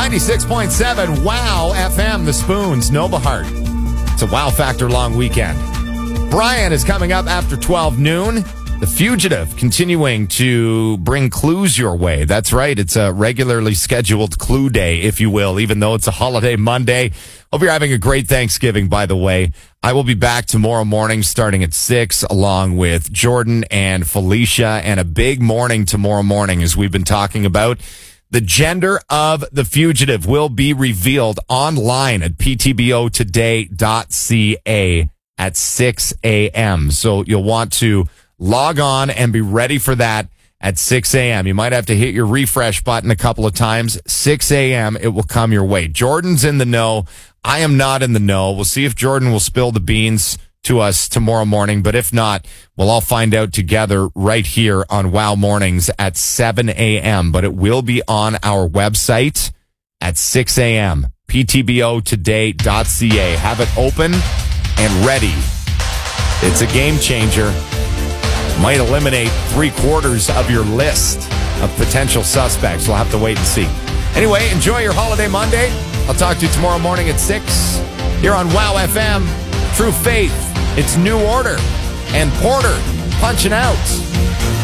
96.7 Wow FM, The Spoons, Nova Heart. It's a Wow Factor long weekend. Brian is coming up after 12 noon. The Fugitive continuing to bring clues your way. That's right. It's a regularly scheduled clue day, if you will, even though it's a holiday Monday. Hope you're having a great Thanksgiving, by the way. I will be back tomorrow morning starting at 6 along with Jordan and Felicia, and a big morning tomorrow morning as we've been talking about. The gender of the fugitive will be revealed online at ptbotoday.ca at 6 a.m. So you'll want to log on and be ready for that at 6 a.m. You might have to hit your refresh button a couple of times. 6 a.m. it will come your way. Jordan's in the know. I am not in the know. We'll see if Jordan will spill the beans to us tomorrow morning, but if not, we'll all find out together right here on Wow Mornings at 7 a.m. But it will be on our website at 6 a.m. ptbotoday.ca. Have it open and ready. It's a game changer. Might eliminate 3/4 of your list of potential suspects. We'll have to wait and see. Anyway, enjoy your holiday Monday. I'll talk to you tomorrow morning at 6 here on Wow FM. True Faith. It's New Order and Porter punching out.